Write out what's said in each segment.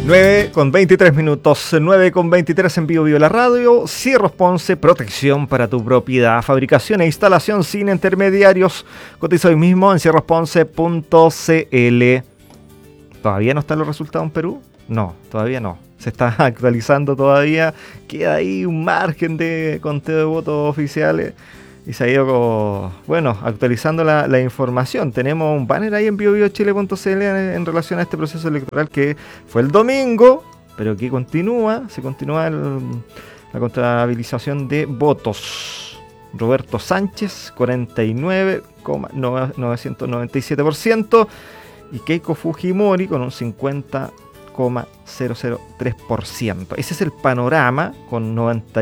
9:23, 9:23 en Bio la radio. Cierros Ponce, protección para tu propiedad, fabricación e instalación sin intermediarios. Cotiza hoy mismo en cierrosponce.cl. ¿Todavía no están los resultados en Perú? No, todavía no. Se está actualizando todavía. Queda ahí un margen de conteo de votos oficiales. Y se ha ido, actualizando la información. Tenemos un banner ahí en biobiochile.cl en relación a este proceso electoral que fue el domingo, pero que se continúa la contabilización de votos. Roberto Sánchez, 49,997%, y Keiko Fujimori con un 50,003%. Ese es el panorama, con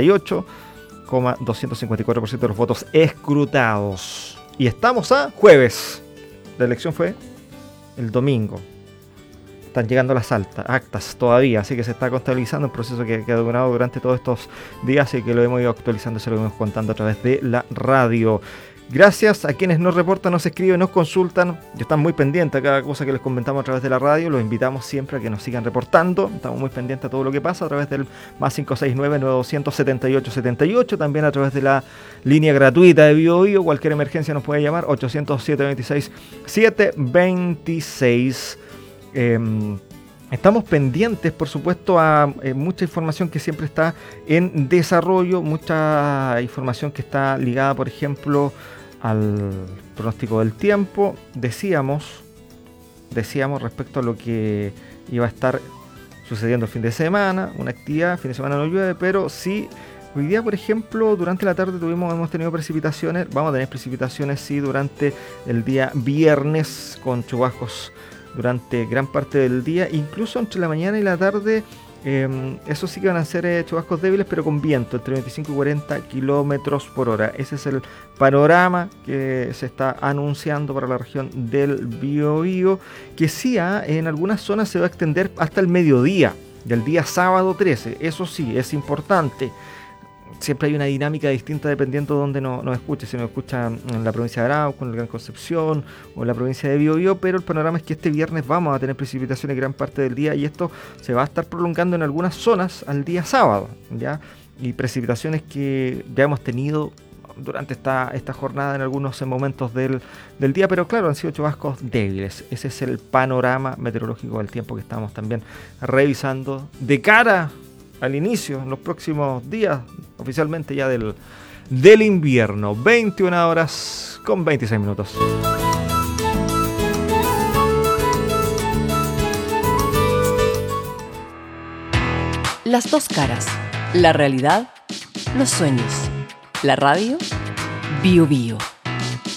98,254% de los votos escrutados. Y estamos a jueves. La elección fue el domingo. Están llegando las actas todavía, así que se está contabilizando un proceso que ha durado durante todos estos días y que lo hemos ido actualizando, se lo hemos contando a través de la radio. Gracias a quienes nos reportan, nos escriben, nos consultan y están muy pendientes a cada cosa que les comentamos a través de la radio. Los invitamos siempre a que nos sigan reportando. Estamos muy pendientes a todo lo que pasa a través del más 569-9200-7878. También a través de la línea gratuita de Bio. Cualquier emergencia nos puede llamar 800-726-726. Estamos pendientes, por supuesto, a mucha información que siempre está en desarrollo, mucha información que está ligada, por ejemplo, al pronóstico del tiempo. Decíamos respecto a lo que iba a estar sucediendo el fin de semana, una actividad, fin de semana no llueve, pero sí, hoy día, por ejemplo, durante la tarde hemos tenido precipitaciones, vamos a tener precipitaciones, sí, durante el día viernes, con chubascos durante gran parte del día, incluso entre la mañana y la tarde. Eso sí que van a ser chubascos débiles, pero con viento entre 25 y 40 kilómetros por hora. Ese es el panorama que se está anunciando para la región del Biobío, que sí, en algunas zonas se va a extender hasta el mediodía del día sábado 13. Eso sí, es importante. Siempre hay una dinámica distinta dependiendo de dónde nos escuche. Si nos escucha en la provincia de Arauco, en el Gran Concepción o en la provincia de Biobío, pero el panorama es que este viernes vamos a tener precipitaciones gran parte del día y esto se va a estar prolongando en algunas zonas al día sábado, ¿ya? Y precipitaciones que ya hemos tenido durante esta jornada en algunos momentos del día, pero claro, han sido chubascos débiles. Ese es el panorama meteorológico del tiempo que estamos también revisando de cara al inicio, en los próximos días, oficialmente ya del invierno. 21:26. Las dos caras, la realidad, los sueños, la radio, Bio.